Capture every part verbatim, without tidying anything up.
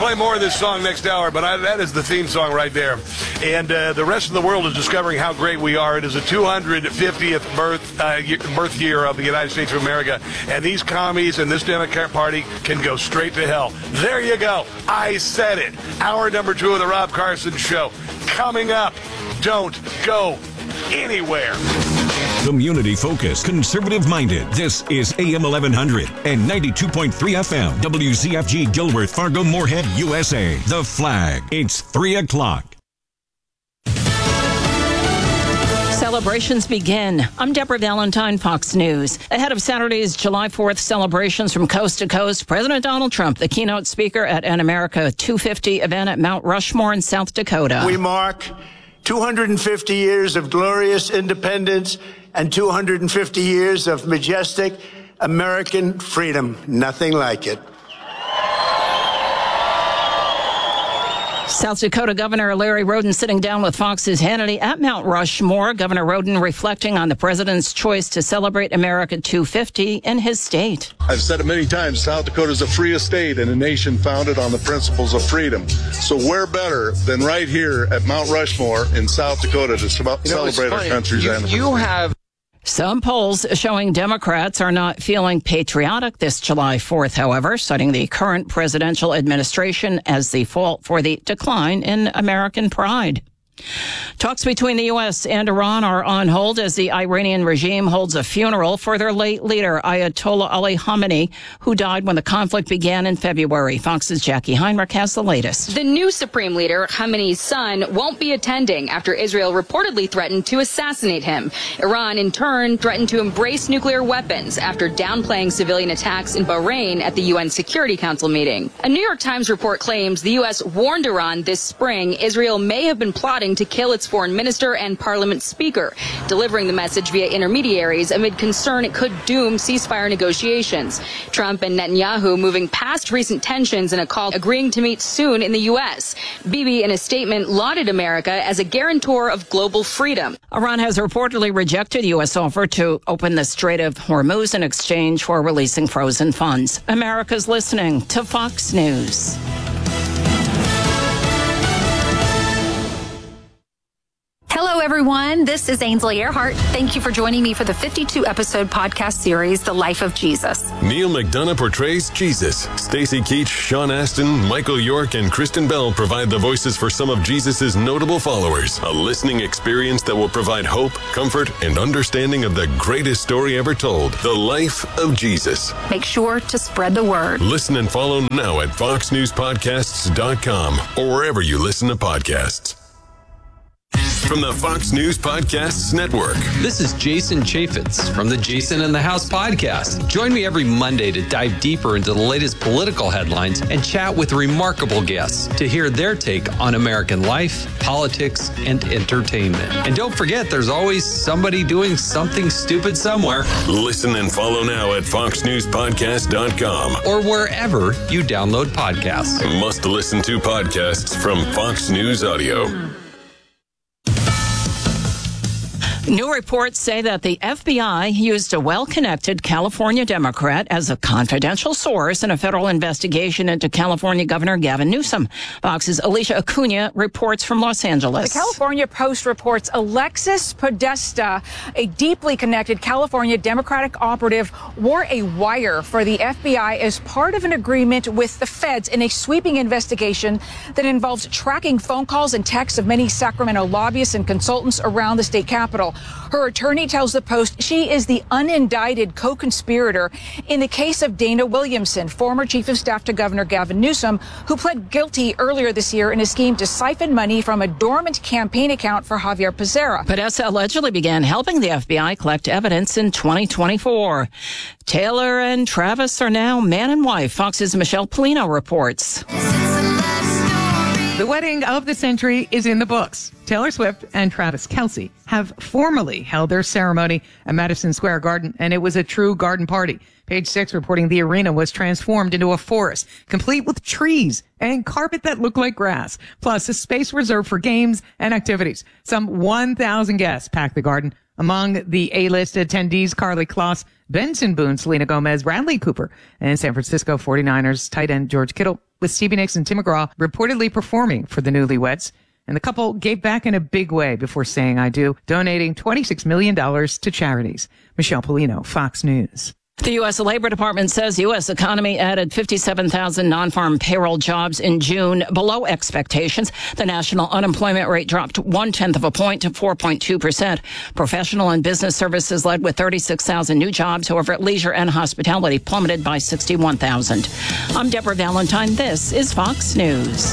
play more of this song next hour, but I, that is the theme song right there. And uh, the rest of the world is discovering how great we are. It is the two hundred fiftieth birth uh, birth year of the United States of America, and these commies and this Democrat Party can go straight to hell. There you go. I said it. Hour number two of the Rob Carson Show. Coming up. Don't go anywhere. Community-focused, conservative-minded. This is A M eleven hundred and ninety-two point three F M. W Z F G Gilworth, Fargo, Moorhead, U S A. The Flag. It's three o'clock. Celebrations begin. I'm Deborah Valentine, Fox News. Ahead of Saturday's July fourth celebrations from coast to coast, President Donald Trump, the keynote speaker at an America two fifty event at Mount Rushmore in South Dakota. We mark two hundred fifty years of glorious independence and two hundred fifty years of majestic American freedom. Nothing like it. South Dakota Governor Larry Roden sitting down with Fox's Hannity at Mount Rushmore. Governor Roden reflecting on the president's choice to celebrate America two fifty in his state. I've said it many times, South Dakota is a free state and a nation founded on the principles of freedom. So where better than right here at Mount Rushmore in South Dakota to celebrate you know, our country's you, anniversary. You have Some polls showing Democrats are not feeling patriotic this July fourth, however, citing the current presidential administration as the fault for the decline in American pride. Talks between the U S and Iran are on hold as the Iranian regime holds a funeral for their late leader, Ayatollah Ali Khamenei, who died when the conflict began in February. Fox's Jackie Heinrich has the latest. The new supreme leader, Khamenei's son, won't be attending after Israel reportedly threatened to assassinate him. Iran, in turn, threatened to embrace nuclear weapons after downplaying civilian attacks in Bahrain at the U N Security Council meeting. A New York Times report claims the U S warned Iran this spring Israel may have been plotting to kill its foreign minister and parliament speaker, delivering the message via intermediaries amid concern it could doom ceasefire negotiations. Trump and Netanyahu moving past recent tensions in a call agreeing to meet soon in the U S. Bibi, in a statement, lauded America as a guarantor of global freedom. Iran has reportedly rejected U S offer to open the Strait of Hormuz in exchange for releasing frozen funds. America's listening to Fox News. Hello, everyone. This is Ainsley Earhart. Thank you for joining me for the fifty-two episode podcast series, The Life of Jesus. Neil McDonough portrays Jesus. Stacey Keach, Sean Astin, Michael York, and Kristen Bell provide the voices for some of Jesus' notable followers. A listening experience that will provide hope, comfort, and understanding of the greatest story ever told, The Life of Jesus. Make sure to spread the word. Listen and follow now at fox news podcasts dot com or wherever you listen to podcasts. From the Fox News Podcasts Network. This is Jason Chaffetz from the Jason in the House podcast. Join me every Monday to dive deeper into the latest political headlines and chat with remarkable guests to hear their take on American life, politics, and entertainment. And don't forget, there's always somebody doing something stupid somewhere. Listen and follow now at fox news podcast dot com or wherever you download podcasts. Must listen to podcasts from Fox News Audio. New reports say that the F B I used a well-connected California Democrat as a confidential source in a federal investigation into California Governor Gavin Newsom. Fox's Alicia Acuna reports from Los Angeles. The California Post reports Alexis Podesta, a deeply connected California Democratic operative, wore a wire for the F B I as part of an agreement with the feds in a sweeping investigation that involves tracking phone calls and texts of many Sacramento lobbyists and consultants around the state capitol. Her attorney tells the Post she is the unindicted co-conspirator in the case of Dana Williamson, former chief of staff to Governor Gavin Newsom, who pled guilty earlier this year in a scheme to siphon money from a dormant campaign account for Javier Becerra. Podesta allegedly began helping the F B I collect evidence in twenty twenty-four. Taylor and Travis are now man and wife. Fox's Michelle Polino reports. The wedding of the century is in the books. Taylor Swift and Travis Kelce have formally held their ceremony at Madison Square Garden, and it was a true garden party. Page Six reporting the arena was transformed into a forest, complete with trees and carpet that looked like grass, plus a space reserved for games and activities. Some one thousand guests packed the garden. Among the A-list attendees, Carly Kloss, Benson Boone, Selena Gomez, Bradley Cooper, and San Francisco forty-niners tight end George Kittle. with Stevie Nicks and Tim McGraw reportedly performing for the newlyweds. And the couple gave back in a big way before saying I do, donating twenty-six million dollars to charities. Michelle Polino, Fox News. The U S. Labor Department says U S economy added fifty-seven thousand non-farm payroll jobs in June, below expectations. The national unemployment rate dropped one-tenth of a point to four point two percent. Professional and business services led with thirty-six thousand new jobs. However, leisure and hospitality plummeted by sixty-one thousand. I'm Deborah Valentine. This is Fox News.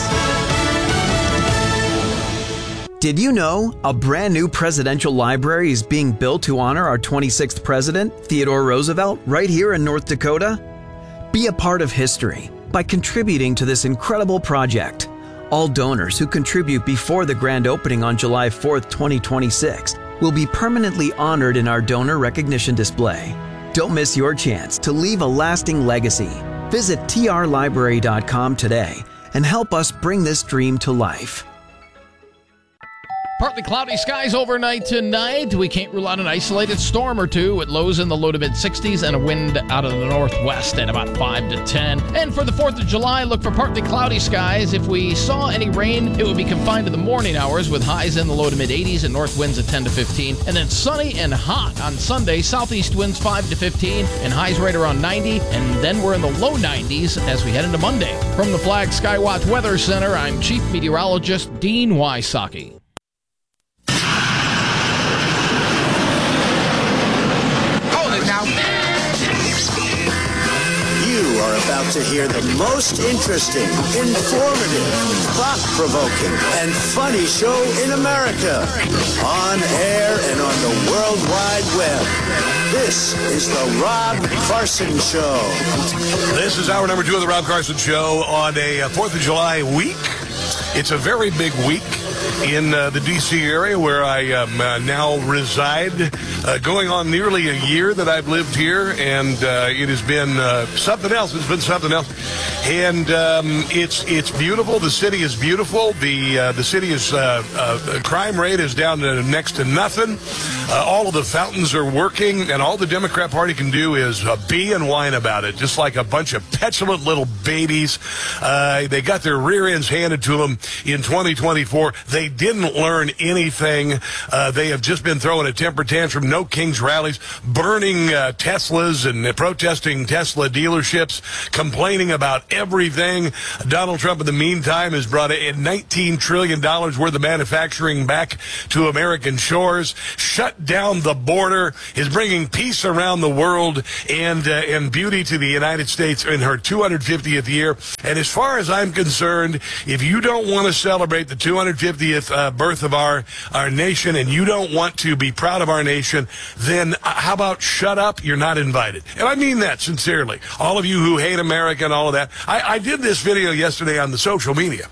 Did you know a brand new presidential library is being built to honor our twenty-sixth president, Theodore Roosevelt, right here in North Dakota? Be a part of history by contributing to this incredible project. All donors who contribute before the grand opening on July fourth, twenty twenty-six will be permanently honored in our donor recognition display. Don't miss your chance to leave a lasting legacy. Visit T R library dot com today and help us bring this dream to life. Partly cloudy skies overnight tonight. We can't rule out an isolated storm or two with lows in the low to mid sixties and a wind out of the northwest at about five to ten. And for the fourth of July, look for partly cloudy skies. If we saw any rain, it would be confined to the morning hours with highs in the low to mid eighties and north winds at ten to fifteen. And then sunny and hot on Sunday, southeast winds five to fifteen and highs right around ninety. And then we're in the low nineties as we head into Monday. From the Flag Skywatch Weather Center, I'm Chief Meteorologist Dean Wysocki. You are about to hear the most interesting, informative, thought-provoking, and funny show in America. On air and on the World Wide Web. This is the Rob Carson Show. This is hour number two of the Rob Carson Show on a uh, fourth of July week. It's a very big week in uh, the D C area where I um, uh, now reside. Uh, going on nearly a year that I've lived here, and uh, it has been uh, something else. It's been something else, and um, it's it's beautiful. The city is beautiful. The uh, the city is uh, uh, crime rate is down to next to nothing. Uh, all of the fountains are working, and all the Democrat Party can do is uh, be and whine about it, just like a bunch of petulant little babies. Uh, they got their rear ends handed to them in twenty twenty-four. They didn't learn anything. Uh, they have just been throwing a temper tantrum. No King's rallies, burning uh, Teslas and uh, protesting Tesla dealerships, complaining about everything. Donald Trump, in the meantime, has brought in nineteen trillion dollars worth of manufacturing back to American shores, shut down the border, is bringing peace around the world and, uh, and beauty to the United States in her two hundred fiftieth year. And as far as I'm concerned, if you don't want to celebrate the two hundred fiftieth uh, birth of our, our nation, and you don't want to be proud of our nation, then how about shut up? You're not invited. And I mean that sincerely. All of you who hate America and all of that. I, I did this video yesterday on the social media.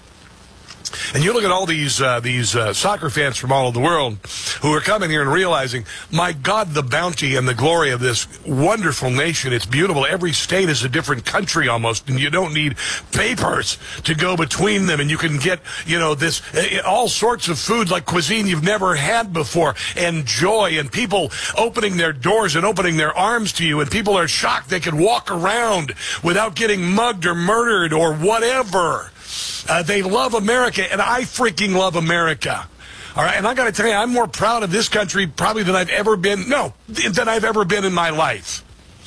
And you look at all these uh, these uh, soccer fans from all over the world who are coming here and realizing, my God, the bounty and the glory of this wonderful nation. It's beautiful. Every state is a different country almost, and you don't need papers to go between them. And you can get, you know, this uh, all sorts of food like cuisine you've never had before, and joy, and people opening their doors and opening their arms to you, and people are shocked they can walk around without getting mugged or murdered or whatever. Uh, they love America, and I freaking love America. All right, and I got to tell you, I'm more proud of this country probably than I've ever been, no, than I've ever been in my life.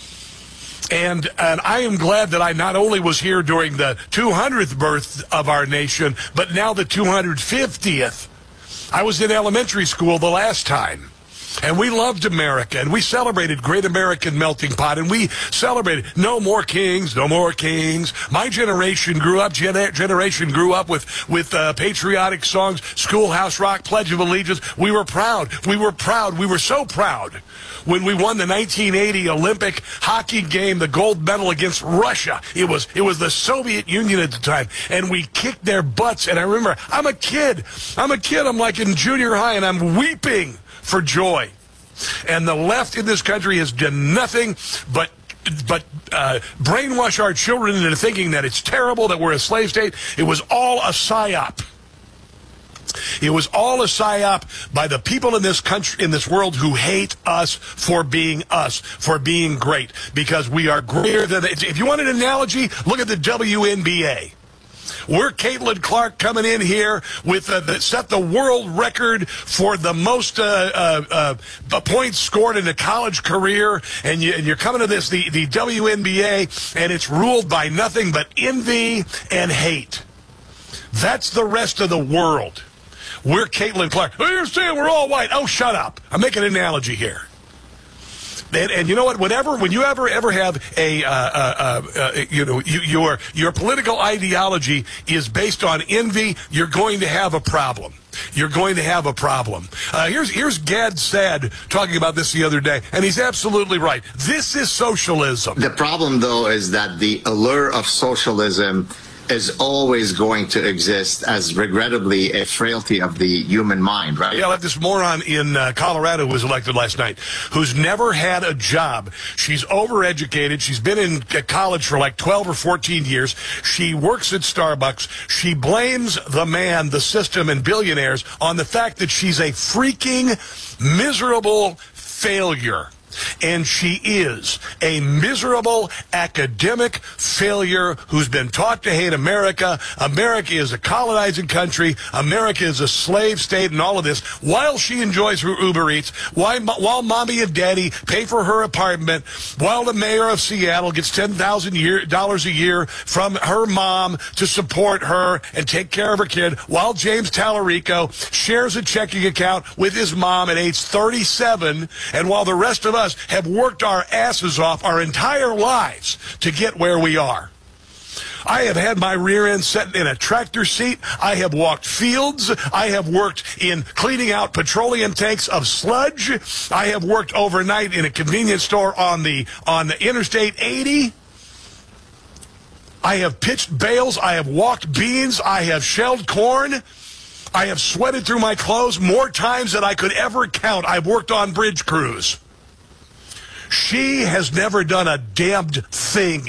And, and I am glad that I not only was here during the two hundredth birth of our nation, but now the two hundred fiftieth. I was in elementary school the last time. And we loved America, and we celebrated Great American Melting Pot, and we celebrated no more kings, no more kings. My generation grew up, gen- generation grew up with, with uh, patriotic songs, Schoolhouse Rock, Pledge of Allegiance. We were proud. We were proud. We were so proud when we won the nineteen eighty Olympic hockey game, the gold medal against Russia. It was, it was the Soviet Union at the time, and we kicked their butts. And I remember, I'm a kid. I'm a kid. I'm like in junior high, and I'm weeping for joy. And the left in this country has done nothing but but uh, brainwash our children into thinking that it's terrible, that we're a slave state. It was all a psyop. It was all a psyop by the people in this country, in this world, who hate us for being us, for being great, because we are greater than. If you want an analogy, look at the W N B A. We're Caitlin Clark coming in here with uh, the, set the world record for the most uh, uh, uh, points scored in a college career, and, you, and you're coming to this, the, the W N B A, and it's ruled by nothing but envy and hate. That's the rest of the world. We're Caitlin Clark. Oh, you're saying we're all white. Oh, shut up. I'm making an analogy here. And, and you know what? Whenever, when you ever ever have a, uh, uh, uh, you know, you, your your political ideology is based on envy, you're going to have a problem. You're going to have a problem. Uh, here's here's Gad Saad talking about this the other day, and he's absolutely right. This is socialism. The problem, though, is that the allure of socialism is always going to exist as, regrettably, a frailty of the human mind, right? Yeah, like this moron in uh, Colorado who was elected last night, who's never had a job. She's overeducated. She's been in college for like twelve or fourteen years. She works at Starbucks. She blames the man, the system, and billionaires on the fact that she's a freaking miserable failure. And she is a miserable academic failure who's been taught to hate America. America is a colonizing country. America is a slave state and all of this, while she enjoys her Uber Eats, while, while mommy and daddy pay for her apartment, while the mayor of Seattle gets ten thousand dollars a year from her mom to support her and take care of her kid, while James Tallarico shares a checking account with his mom at age thirty-seven, and while the rest of us have worked our asses off our entire lives to get where we are. I have had my rear end set in a tractor seat. I have walked fields. I have worked in cleaning out petroleum tanks of sludge. I have worked overnight in a convenience store on the on the Interstate eighty. I have pitched bales. I have walked beans. I have shelled corn. I have sweated through my clothes more times than I could ever count. I've worked on bridge crews. She has never done a damned thing.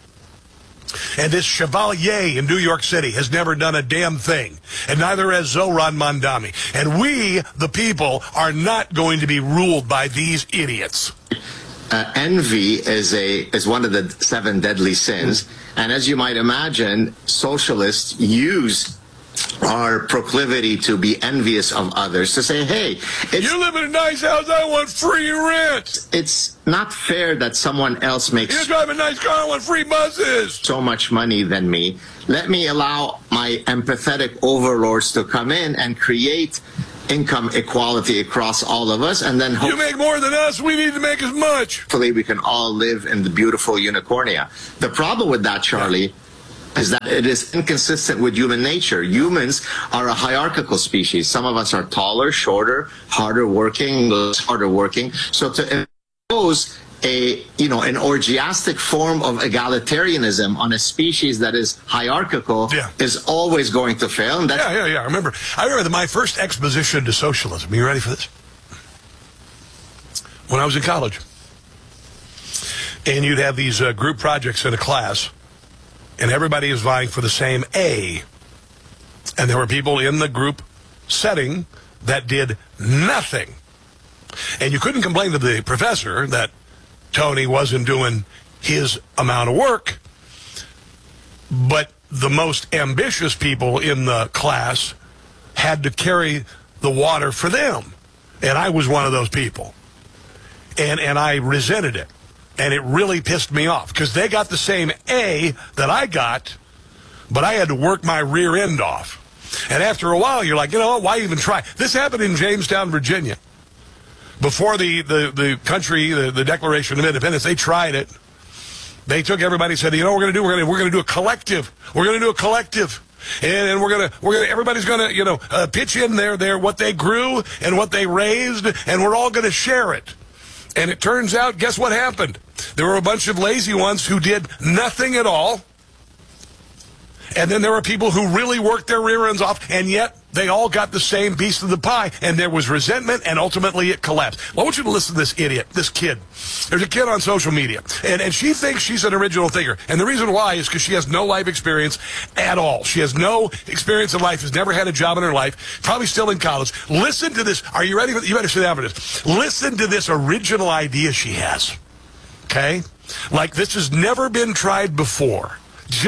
And this Chevalier in New York City has never done a damn thing. And neither has Zohran Mamdani. And we, the people, are not going to be ruled by these idiots. Uh, envy is a is one of the seven deadly sins. And as you might imagine, socialists use our proclivity to be envious of others to say, hey, it's, you live in a nice house, I want free rent. It's not fair that someone else makes you drive a nice car, I want free buses. So much money than me. Let me allow my empathetic overlords to come in and create income equality across all of us, and then you make more than us, we need to make as much. Hopefully we can all live in the beautiful unicornia. The problem with that, Charlie, is that it is inconsistent with human nature. Humans are a hierarchical species. Some of us are taller, shorter, harder working, less harder working. So to impose a, you know, an orgiastic form of egalitarianism on a species that is hierarchical yeah. is always going to fail. And that's yeah, yeah, yeah. I remember, I remember my first exposition to socialism. Are you ready for this? When I was in college. And you'd have these uh, group projects in a class. And everybody is vying for the same A. And there were people in the group setting that did nothing. And you couldn't complain to the professor that Tony wasn't doing his amount of work. But the most ambitious people in the class had to carry the water for them. And I was one of those people. And, and I resented it. And it really pissed me off because they got the same A that I got, but I had to work my rear end off. And after a while, you're like, you know what, why even try? This happened in Jamestown, Virginia. Before the, the, the country, the, the Declaration of Independence, they tried it. They took everybody and said, you know what we're going to do? We're going to we're going to do a collective. We're going to do a collective. And, and we're going to, we're going to, everybody's going to, you know, uh, pitch in there, there, what they grew and what they raised, and we're all going to share it. And it turns out, guess what happened? There were a bunch of lazy ones who did nothing at all. And then there were people who really worked their rear ends off, and yet they all got the same piece of the pie. And there was resentment, and ultimately it collapsed. Well, I want you to listen to this idiot, this kid. There's a kid on social media, and, and she thinks she's an original thinker. And the reason why is because she has no life experience at all. She has no experience in life, has never had a job in her life, probably still in college. Listen to this. Are you ready? For, you better sit down for this. Listen to this original idea she has. Okay? Like this has never been tried before. Just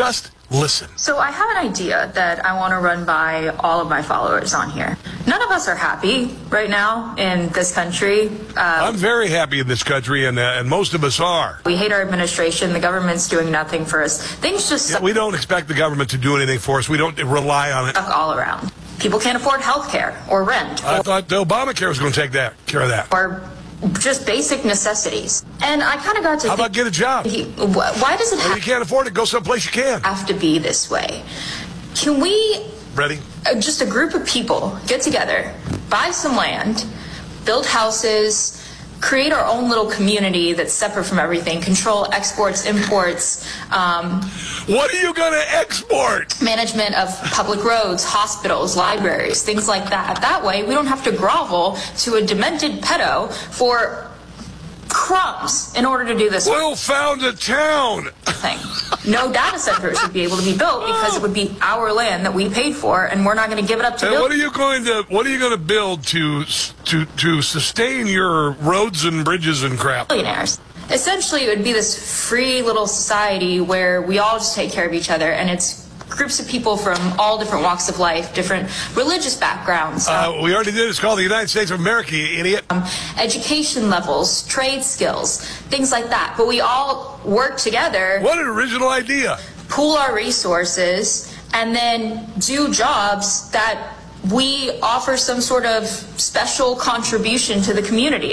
Listen. So I have an idea that I want to run by all of my followers on here. None of us are happy right now in this country. Uh, I'm very happy in this country, and uh, and most of us are. We hate our administration. The government's doing nothing for us. Things just Yeah, we don't expect the government to do anything for us. We don't rely on it. suck all around. People can't afford health care or rent. I thought the Obamacare was going to take that care of that. Or just basic necessities. And I kind of got to How think, about get a job? He, wh- why does it If you can't afford it, go someplace you can. have to be this way? Can we, Ready? uh, just a group of people, get together, buy some land, build houses, create our own little community that's separate from everything, control exports, imports, um, What are you going to export? management of public roads, hospitals, libraries, things like that. That way, we don't have to grovel to a demented pedo for crumbs in order to do this We'll found a town. thing. No data centers would be able to be built because it would be our land that we paid for, and we're not going to give it up to And build. what are you going to What are you going to build to to to sustain your roads and bridges and crap? Billionaires. Essentially, it would be this free little society where we all just take care of each other, and it's groups of people from all different walks of life, different religious backgrounds, Uh, we already did. It's called the United States of America, you idiot. um, education levels, trade skills, things like that. But we all work together. What an original idea. Pool our resources, and then do jobs that we offer some sort of special contribution to the community.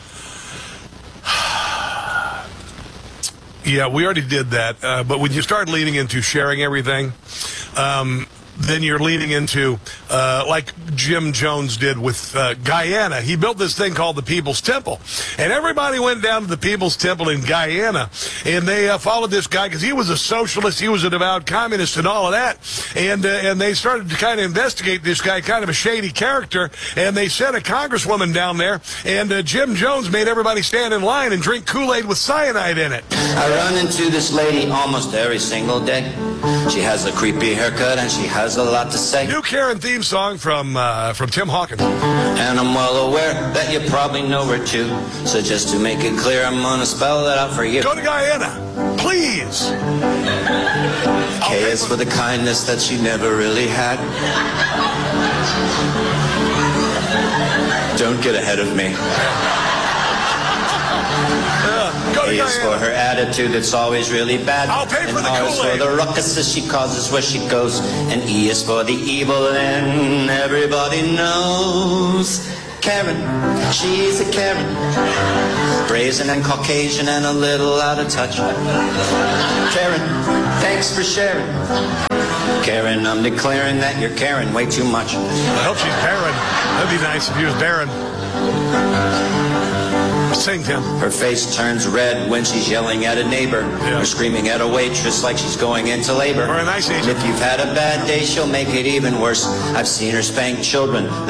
Yeah, we already did that. Uh, but when you start leaning into sharing everything, um, then you're leaning into, uh, like Jim Jones did with uh, Guyana. He built this thing called the People's Temple. And everybody went down to the People's Temple in Guyana. And they uh, followed this guy because he was a socialist. He was a devout communist and all of that. And, uh, and they started to kind of investigate this guy, kind of a shady character. And they sent a congresswoman down there. And uh, Jim Jones made everybody stand in line and drink Kool-Aid with cyanide in it. I run into this lady almost every single day. She has a creepy haircut and she has a lot to say. New Karen theme song from uh, from Tim Hawkins. And I'm well aware that you probably know her too. So just to make it clear, I'm gonna spell that out for you. Go to Guyana, please. K is for the kindness that she never really had. Don't get ahead of me. A is for her attitude that's always really bad. I'll pay for and the R is for Kool-Aid. the ruckuses she causes where she goes. And E is for the evil and everybody knows. Karen, she's a Karen. Brazen and Caucasian and a little out of touch. Karen, thanks for sharing. Karen, I'm declaring that you're caring way too much. I hope she's barren. That'd be nice if he was barren. Sing, Tim. Her face turns red when she's yelling at a neighbor, Yeah. or screaming at a waitress like she's going into labor. Or a nice And agent. if you've had a bad day, she'll make it even worse. I've seen her spank children.